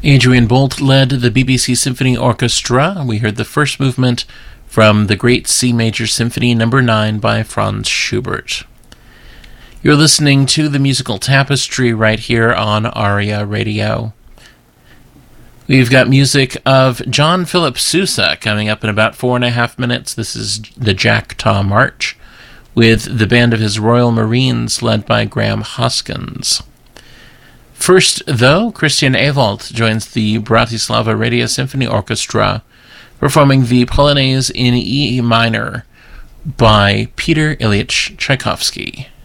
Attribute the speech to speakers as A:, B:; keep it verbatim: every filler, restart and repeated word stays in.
A: Adrian Bolt led the B B C Symphony Orchestra. We heard the first movement from the Great C Major Symphony Number nine by Franz Schubert. You're listening to the Musical Tapestry right here on ARIA Radio. We've got music of John Philip Sousa coming up in about four and a half minutes. This is the Jackdaw March with the band of His Royal Marines led by Graham Hoskins. First, though, Christian Ewald joins the Bratislava Radio Symphony Orchestra performing the Polonaise in E minor by Peter Ilyich Tchaikovsky.